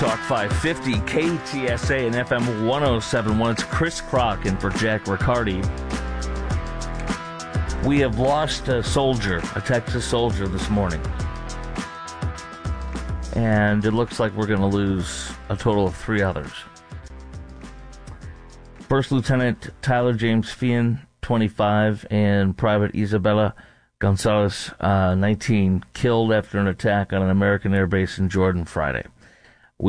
Talk 550, KTSA and FM 107.1. It's Chris Crock in for Jack Riccardi. We have lost a soldier, a Texas soldier this morning. And it looks like we're going to lose a total of 3 others. First Lieutenant Tyler James Feehan, 25, and Private Isabella Gonzalez, 19, killed after an attack on an American airbase in Jordan Friday.